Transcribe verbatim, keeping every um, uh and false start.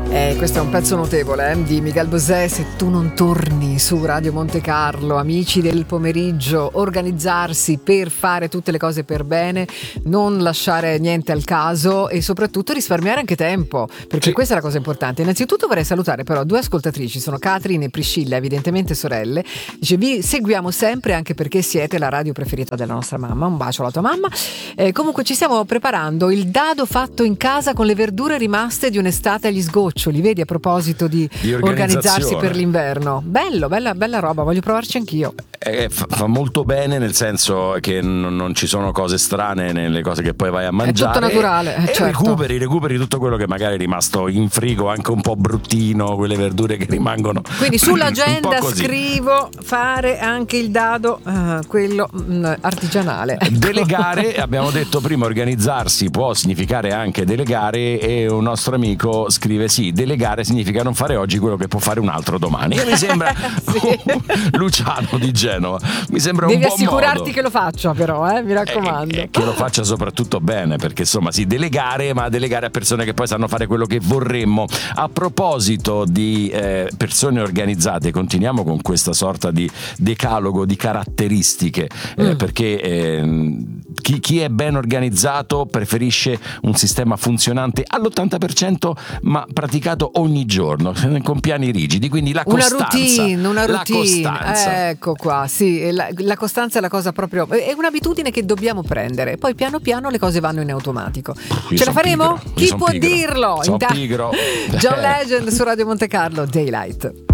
Eh, questo è un pezzo notevole eh, di Miguel Bosé. Se tu non torni su Radio Monte Carlo, amici del pomeriggio, organizzarsi per fare tutte le cose per bene, non lasciare niente al caso e soprattutto risparmiare anche tempo, perché sì, questa è la cosa importante. Innanzitutto vorrei salutare però due ascoltatrici, sono Catherine e Priscilla, evidentemente sorelle. Dice: vi seguiamo sempre anche perché siete la radio preferita della nostra mamma. Un bacio alla tua mamma. Eh, comunque ci stiamo preparando il dado fatto in casa con le verdure rimaste di un'estate agli sgoccioli. Vedi, a proposito di, di organizzarsi per l'inverno, bello, bella, bella roba, voglio provarci anch'io. Eh, fa, fa molto bene, nel senso che non, non ci sono cose strane nelle cose che poi vai a mangiare, è tutto naturale, e, eh, e certo. recuperi, recuperi tutto quello che magari è rimasto in frigo, anche un po' bruttino, quelle verdure che rimangono. Quindi sull'agenda scrivo fare anche il dado, uh, quello mh, artigianale. Delegare, abbiamo detto prima, organizzarsi può significare anche delegare, e un nostro amico scrive: sì, delegare significa non fare oggi quello che può fare un altro domani. E mi sembra sì. Luciano di Genova, mi sembra Devi un buon assicurarti modo. che lo faccia, però, eh, mi raccomando. E, e che lo faccia soprattutto bene, perché insomma sì, delegare, ma delegare a persone che poi sanno fare quello che vorremmo. A proposito di eh, persone organizzate, continuiamo con questa sorta di decalogo di caratteristiche, eh, mm. perché eh, chi, chi è ben organizzato preferisce un sistema funzionante all'ottanta per cento, ma praticato ogni giorno con piani rigidi, quindi la costanza, una routine, una routine. La costanza. Ecco qua, sì, la, la costanza è la cosa proprio, è un'abitudine che dobbiamo prendere, poi piano piano le cose vanno in automatico. Io Ce la faremo? Pigro. Chi può pigro. dirlo? Sono Inta- pigro. John Legend su Radio Monte Carlo, Daylight.